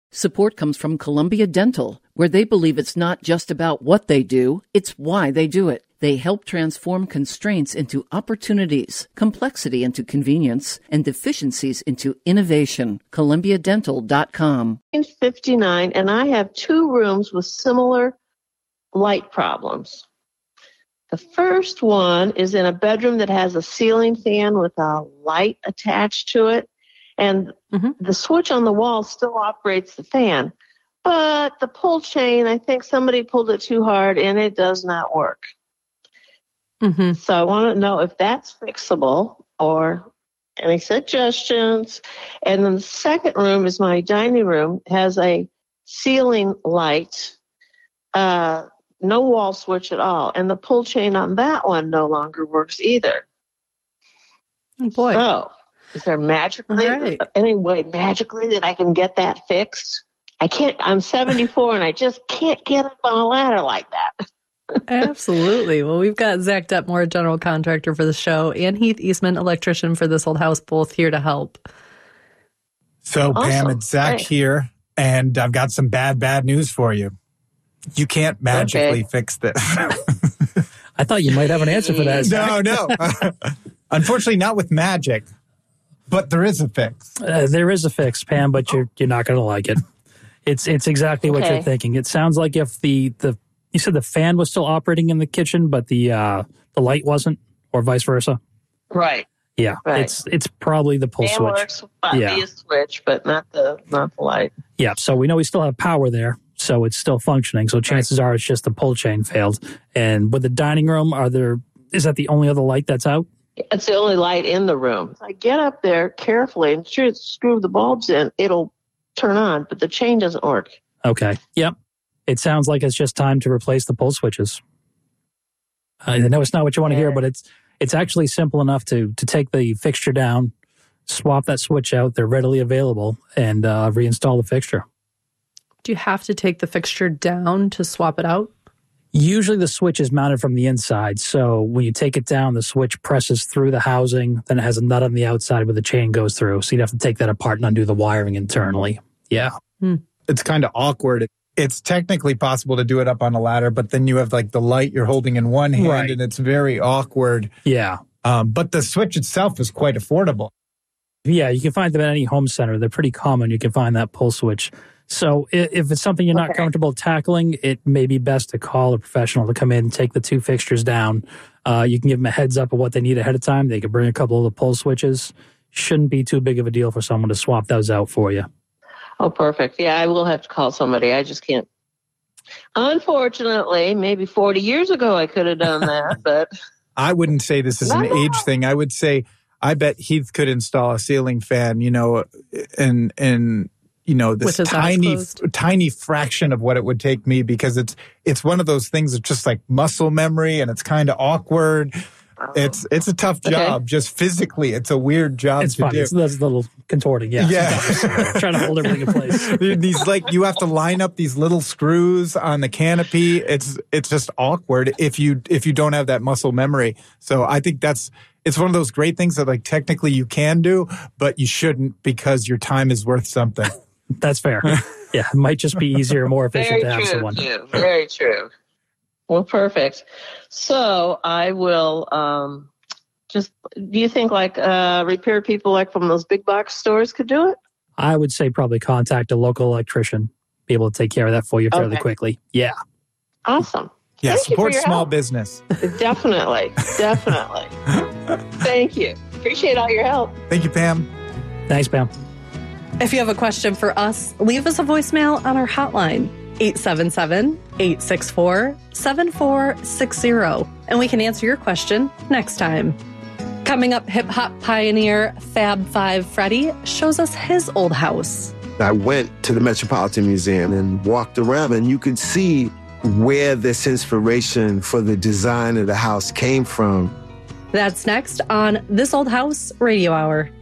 Support comes from Columbia Dental, where they believe it's not just about what they do, it's why they do it. They help transform constraints into opportunities, complexity into convenience, and deficiencies into innovation. ColumbiaDental.com. 59, and I have 2 rooms with similar light problems. The first one is in a bedroom that has a ceiling fan with a light attached to it. And the switch on the wall still operates the fan. But the pull chain, I think somebody pulled it too hard and it does not work. So I want to know if that's fixable or any suggestions. And then the second room is my dining room. It has a ceiling light, no wall switch at all. And the pull chain on that one no longer works either. Oh, boy. So, is there any way magically that I can get that fixed? I can't. I'm 74 and I just can't get up on a ladder like that. Absolutely. Well, we've got Zach Detmore, general contractor for the show, and Heath Eastman, electrician for This Old House, both here to help. So, awesome. Pam, it's Zach here, and I've got some bad news for you. You can't magically fix this. I thought you might have an answer for that, Zach. No. Unfortunately, not with magic. But there is a fix. There is a fix, Pam, but you're not going to like it. It's exactly what you're thinking. It sounds like if you said the fan was still operating in the kitchen, but the light wasn't, or vice versa. Right. Yeah. Right. It's probably the pull switch. Works via switch, but not the light. Yeah. So we know we still have power there, so it's still functioning. So chances are it's just the pull chain failed. And with the dining room, is that the only other light that's out? It's the only light in the room. I get up there carefully and screw the bulbs in. It'll turn on, but the chain doesn't work. Okay. Yep. It sounds like it's just time to replace the pull switches. I know it's not what you want to hear, but it's actually simple enough to take the fixture down, swap that switch out. They're readily available, and reinstall the fixture. Do you have to take the fixture down to swap it out? Usually the switch is mounted from the inside, so when you take it down, the switch presses through the housing, then it has a nut on the outside where the chain goes through, so you'd have to take that apart and undo the wiring internally. Yeah. It's kind of awkward. It's technically possible to do it up on a ladder, but then you have like the light you're holding in one hand, and it's very awkward. Yeah. But the switch itself is quite affordable. Yeah, you can find them at any home center. They're pretty common. You can find that pull switch. So if it's something you're not comfortable tackling, it may be best to call a professional to come in and take the 2 fixtures down. You can give them a heads up of what they need ahead of time. They can bring a couple of the pull switches. Shouldn't be too big of a deal for someone to swap those out for you. Oh, perfect. Yeah, I will have to call somebody. I just can't. Unfortunately, maybe 40 years ago I could have done that, but... I wouldn't say this is an age thing. I would say, I bet Heath could install a ceiling fan, and this tiny fraction of what it would take me, because it's one of those things that's just like muscle memory, and it's kind of awkward. It's a tough job, just physically. It's a weird job to do. It's a little contorting, yeah. Trying to hold everything in place. You have to line up these little screws on the canopy. It's just awkward if you don't have that muscle memory. So I think it's one of those great things that technically you can do, but you shouldn't, because your time is worth something. That's fair. Yeah, it might just be easier and more efficient to have someone. Very true. Well, perfect. So I will do you think repair people from those big box stores could do it? I would say probably contact a local electrician, be able to take care of that for you fairly quickly. Yeah. Awesome. Yeah, support small business. Definitely. Thank you. Appreciate all your help. Thank you, Pam. Thanks, Pam. If you have a question for us, leave us a voicemail on our hotline, 877-864-7460, and we can answer your question next time. Coming up, hip-hop pioneer Fab Five Freddy shows us his old house. I went to the Metropolitan Museum and walked around, and you could see where this inspiration for the design of the house came from. That's next on This Old House Radio Hour.